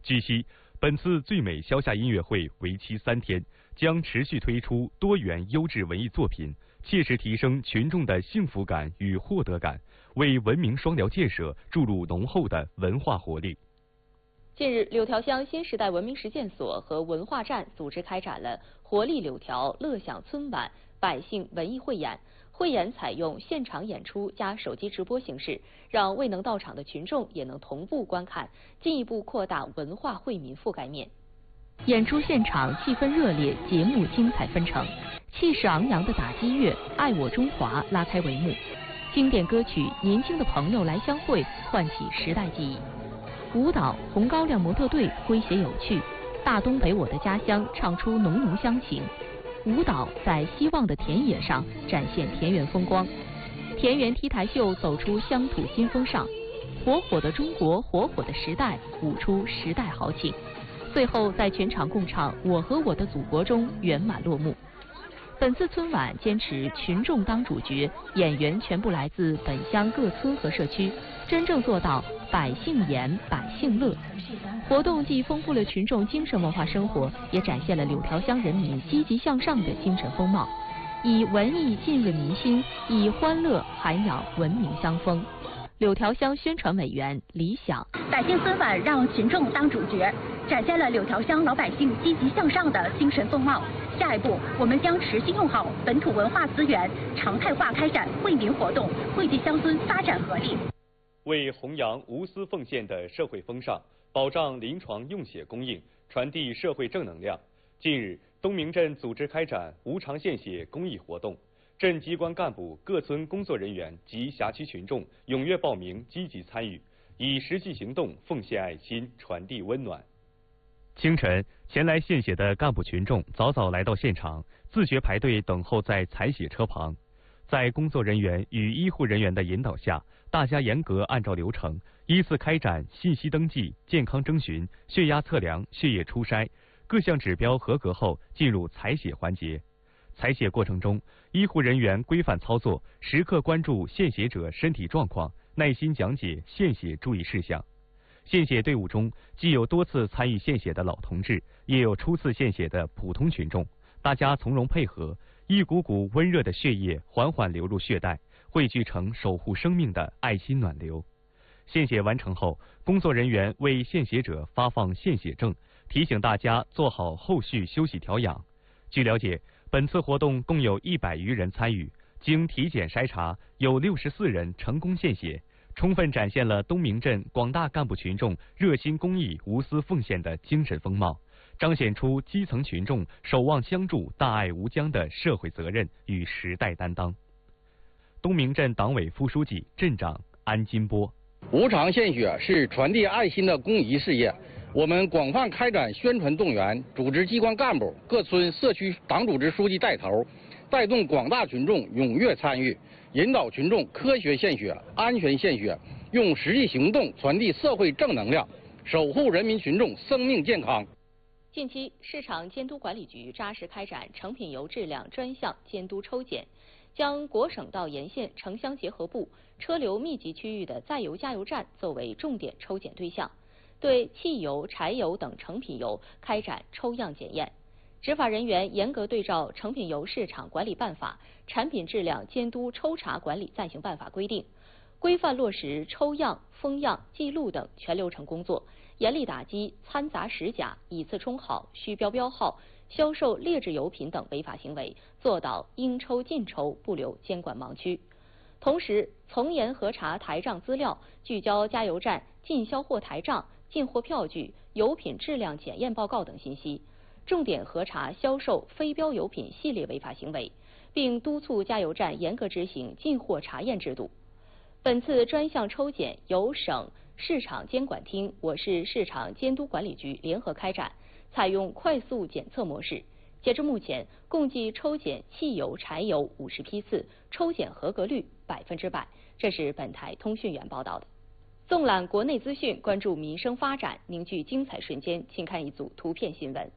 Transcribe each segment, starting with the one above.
据悉，本次最美消夏音乐会为期3天，将持续推出多元优质文艺作品，切实提升群众的幸福感与获得感，为文明双辽建设注入浓厚的文化活力。 近日，柳条乡新时代文明实践所和文化站组织开展了“活力柳条，乐享村晚”百姓文艺汇演。汇演采用现场演出加手机直播形式，让未能到场的群众也能同步观看，进一步扩大文化惠民覆盖面。演出现场气氛热烈，节目精彩纷呈，气势昂扬的打击乐《爱我中华》拉开帷幕，经典歌曲《年轻的朋友来相会》唤起时代记忆。舞蹈红高粱模特队诙谐有趣，大东北我的家乡唱出浓浓乡情。舞蹈在希望的田野上展现田园风光，田园 T 台秀走出乡土新风尚，火火的中国，火火的时代，舞出时代豪情。最后在全场共唱《我和我的祖国》中圆满落幕。本次村晚坚持群众当主角，演员全部来自本乡各村和社区，真正做到百姓演，百姓乐。活动既丰富了群众精神文化生活，也展现了柳条乡人民积极向上的精神风貌，以文艺浸润民心，以欢乐涵养文明乡风。柳条乡宣传委员李想： 百姓村晚让群众当主角，展现了柳条乡老百姓积极向上的精神风貌。下一步，我们将持续用好本土文化资源，常态化开展惠民活动，惠及乡村发展合力。 为弘扬无私奉献的社会风尚，保障临床用血供应，传递社会正能量。近日，东明镇组织开展无偿献血公益活动，镇机关干部、各村工作人员及辖区群众踊跃报名，积极参与，以实际行动奉献爱心，传递温暖。清晨，前来献血的干部群众早早来到现场，自觉排队等候在采血车旁。在工作人员与医护人员的引导下，大家严格按照流程，依次开展信息登记、健康征询、血压测量、血液初筛，各项指标合格后进入采血环节。采血过程中，医护人员规范操作，时刻关注献血者身体状况，耐心讲解献血注意事项。献血队伍中，既有多次参与献血的老同志，也有初次献血的普通群众，大家从容配合，一股股温热的血液缓缓流入血袋，汇聚成守护生命的爱心暖流。献血完成后，工作人员为献血者发放献血证，提醒大家做好后续休息调养。据了解，本次活动共有100余人参与，经体检筛查，有64人成功献血，充分展现了东明镇广大干部群众热心公益、无私奉献的精神风貌，彰显出基层群众守望相助、大爱无疆的社会责任与时代担当。东明镇党委副书记、镇长安金波： 无偿献血是传递爱心的公益事业，我们广泛开展宣传动员，组织机关干部、各村社区党组织书记带头，带动广大群众踊跃参与，引导群众科学献血、安全献血，用实际行动传递社会正能量，守护人民群众生命健康。 近期，市场监督管理局扎实开展成品油质量专项监督抽检，将国省道沿线城乡结合部、车流密集区域的在油加油站作为重点抽检对象，对汽油、柴油等成品油开展抽样检验。执法人员严格对照《成品油市场管理办法》《产品质量监督抽查管理暂行办法》规定，规范落实抽样、封样、记录等全流程工作，严厉打击掺杂实假、以次充好、虚标标号、销售劣质油品等违法行为，做到应抽尽抽，不留监管盲区。同时，从严核查台账资料，聚焦加油站进销货台账、进货票据、油品质量检验报告等信息，重点核查销售非标油品系列违法行为，并督促加油站严格执行进货查验制度。本次专项抽检由省市场监管厅、我市市场监督管理局联合开展，采用快速检测模式。截至目前，共计抽检汽油、柴油50批次，抽检合格率100%。这是本台通讯员报道的。纵览国内资讯，关注民生发展，凝聚精彩瞬间，请看一组图片新闻。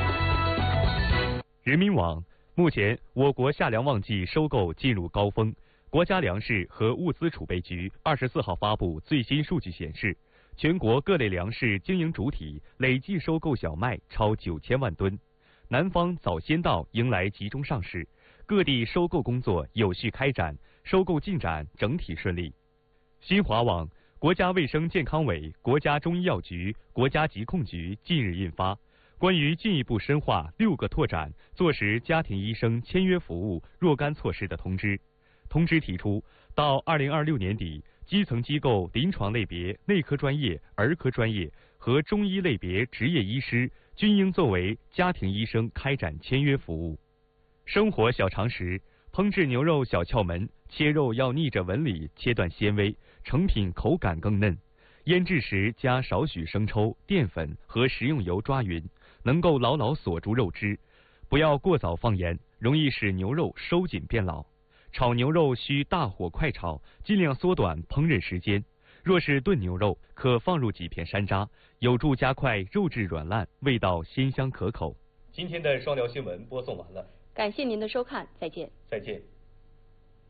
人民网：目前，我国夏粮旺季收购进入高峰。国家粮食和物资储备局24号发布最新数据显示， 全国各类粮食经营主体累计收购小麦超9000万吨，南方早先到迎来集中上市，各地收购工作有序开展，收购进展整体顺利。新华网、国家卫生健康委、国家中医药局、国家疾控局近日印发关于进一步深化6个拓展坐实家庭医生签约服务若干措施的通知。通知提出，到2026年底，基层机构临床类别内科专业、儿科专业和中医类别执业医师均应作为家庭医生开展签约服务。生活小常识：烹制牛肉小窍门，切肉要逆着纹理切断纤维，成品口感更嫩。腌制时加少许生抽、淀粉和食用油抓匀，能够牢牢锁住肉汁。不要过早放盐，容易使牛肉收紧变老。炒牛肉需大火快炒，尽量缩短烹饪时间。若是炖牛肉，可放入几片山楂，有助加快肉质软烂，味道鲜香可口。今天的双聊新闻播送完了， 感谢您的收看，再见。 再见。